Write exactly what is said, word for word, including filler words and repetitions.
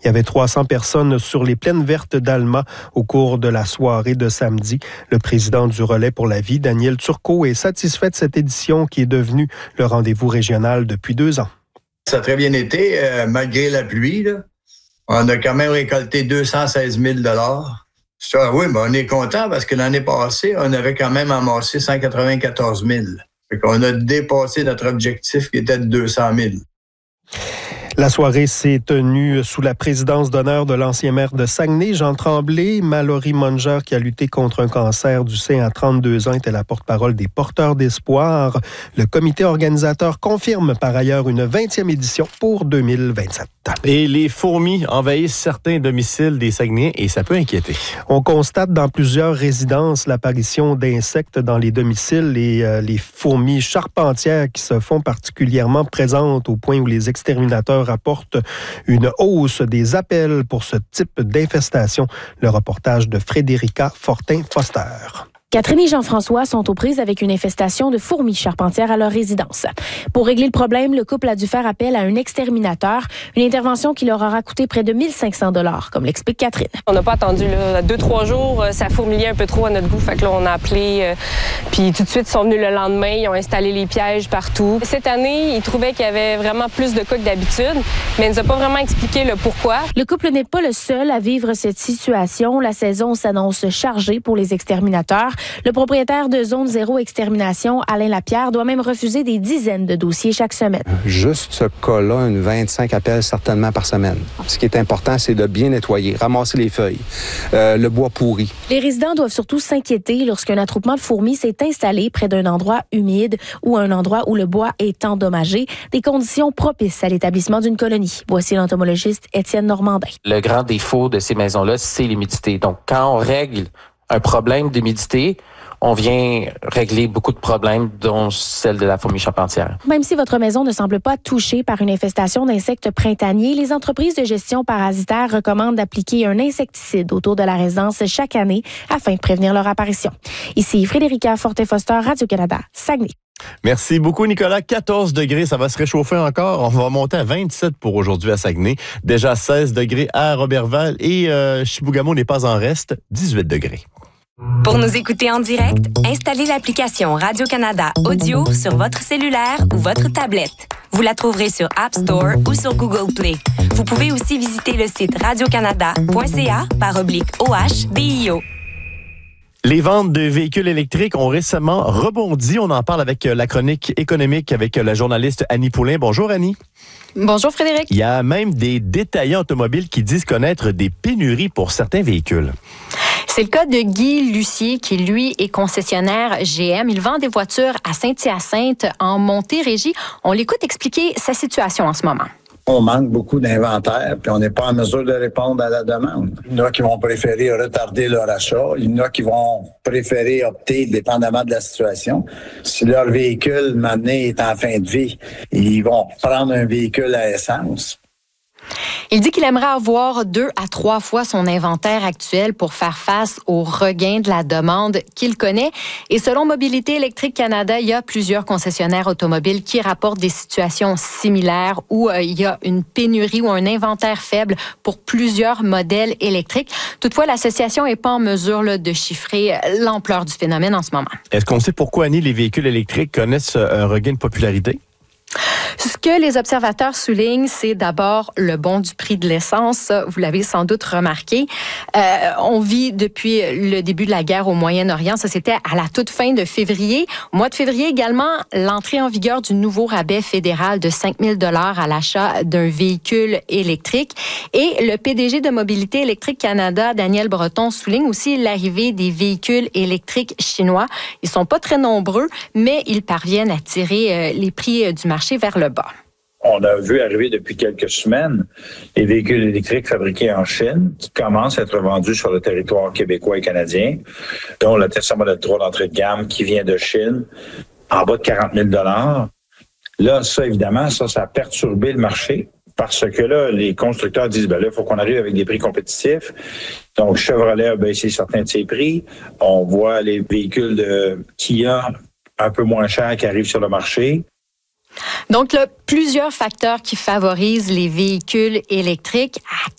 Il y avait trois cents personnes sur les plaines vertes d'Alma au cours de la soirée de samedi. Le président du Relais pour la vie, Daniel Turcot, est satisfait de cette édition qui est devenue le rendez-vous régional depuis deux ans. Ça a très bien été, euh, malgré la pluie, là. On a quand même récolté deux cent seize mille dollars. Ça, oui, mais on est content parce que l'année passée, on avait quand même amassé cent quatre-vingt-quatorze mille. Fait qu'on a dépassé notre objectif qui était de deux cent mille. La soirée s'est tenue sous la présidence d'honneur de l'ancien maire de Saguenay, Jean Tremblay. Mallory Munger, qui a lutté contre un cancer du sein à trente-deux ans, était la porte-parole des porteurs d'espoir. Le comité organisateur confirme par ailleurs une vingtième édition pour deux mille vingt-sept. Et les fourmis envahissent certains domiciles des Saguenayens et ça peut inquiéter. On constate dans plusieurs résidences l'apparition d'insectes dans les domiciles et euh, les fourmis charpentières qui se font particulièrement présentes au point où les exterminateurs rapportent une hausse des appels pour ce type d'infestation. Le reportage de Frédérica Fortin-Foster. Catherine et Jean-François sont aux prises avec une infestation de fourmis charpentières à leur résidence. Pour régler le problème, le couple a dû faire appel à un exterminateur, une intervention qui leur aura coûté près de mille cinq cents dollars, comme l'explique Catherine. On n'a pas attendu là, deux, trois jours, ça fourmillait un peu trop à notre goût, fait que là on a appelé, euh, puis tout de suite ils sont venus le lendemain, ils ont installé les pièges partout. Cette année, ils trouvaient qu'il y avait vraiment plus de cas que d'habitude, mais ils nous ont pas vraiment expliqué le pourquoi. Le couple n'est pas le seul à vivre cette situation. La saison s'annonce chargée pour les exterminateurs. Le propriétaire de Zone Zéro Extermination, Alain Lapierre, doit même refuser des dizaines de dossiers chaque semaine. Juste ce cas-là, une vingt-cinq appels certainement par semaine. Ce qui est important, c'est de bien nettoyer, ramasser les feuilles, euh, le bois pourri. Les résidents doivent surtout s'inquiéter lorsqu'un attroupement de fourmis s'est installé près d'un endroit humide ou un endroit où le bois est endommagé, des conditions propices à l'établissement d'une colonie. Voici l'entomologiste Étienne Normandin. Le grand défaut de ces maisons-là, c'est l'humidité. Donc, quand on règle un problème d'humidité, on vient régler beaucoup de problèmes, dont celle de la fourmi charpentière. Même si votre maison ne semble pas touchée par une infestation d'insectes printaniers, les entreprises de gestion parasitaire recommandent d'appliquer un insecticide autour de la résidence chaque année afin de prévenir leur apparition. Ici Frédérica Fortin-Foster, Radio-Canada, Saguenay. Merci beaucoup, Nicolas. quatorze degrés, ça va se réchauffer encore. On va monter à vingt-sept pour aujourd'hui à Saguenay. Déjà seize degrés à Roberval et euh, Chibougamau n'est pas en reste, dix-huit degrés. Pour nous écouter en direct, installez l'application Radio-Canada Audio sur votre cellulaire ou votre tablette. Vous la trouverez sur App Store ou sur Google Play. Vous pouvez aussi visiter le site radiocanada point c a par oblique O H D I O. Les ventes de véhicules électriques ont récemment rebondi. On en parle avec la chronique économique avec la journaliste Annie Poulain. Bonjour Annie. Bonjour Frédéric. Il y a même des détaillants automobiles qui disent connaître des pénuries pour certains véhicules. C'est le cas de Guy Lucier, qui, lui, est concessionnaire G M. Il vend des voitures à Saint-Hyacinthe, en Montérégie. On l'écoute expliquer sa situation en ce moment. On manque beaucoup d'inventaire, puis on n'est pas en mesure de répondre à la demande. Il y en a qui vont préférer retarder leur achat. Il y en a qui vont préférer opter, dépendamment de la situation. Si leur véhicule, maintenant, est en fin de vie, ils vont prendre un véhicule à essence. Il dit qu'il aimerait avoir deux à trois fois son inventaire actuel pour faire face au regain de la demande qu'il connaît. Et selon Mobilité électrique Canada, il y a plusieurs concessionnaires automobiles qui rapportent des situations similaires où euh, il y a une pénurie ou un inventaire faible pour plusieurs modèles électriques. Toutefois, l'association n'est pas en mesure là, de chiffrer l'ampleur du phénomène en ce moment. Est-ce qu'on sait pourquoi, Annie, les véhicules électriques connaissent un regain de popularité? Ce que les observateurs soulignent, c'est d'abord le bond du prix de l'essence. Vous l'avez sans doute remarqué. Euh, on vit depuis le début de la guerre au Moyen-Orient. Ça, c'était à la toute fin de février. Au mois de février également, l'entrée en vigueur du nouveau rabais fédéral de cinq mille dollars à l'achat d'un véhicule électrique. Et le P D G de Mobilité électrique Canada, Daniel Breton, souligne aussi l'arrivée des véhicules électriques chinois. Ils sont pas très nombreux, mais ils parviennent à tirer les prix du marché vers le bas. On a vu arriver depuis quelques semaines les véhicules électriques fabriqués en Chine qui commencent à être vendus sur le territoire québécois et canadien, dont le Tesla Model trois d'entrée de gamme qui vient de Chine, en bas de quarante mille dollars. Là, ça, évidemment, ça, ça a perturbé le marché parce que là, les constructeurs disent, ben là, il faut qu'on arrive avec des prix compétitifs. Donc, Chevrolet a baissé certains de ses prix. On voit les véhicules de Kia un peu moins chers qui arrivent sur le marché. Donc, là, plusieurs facteurs qui favorisent les véhicules électriques. À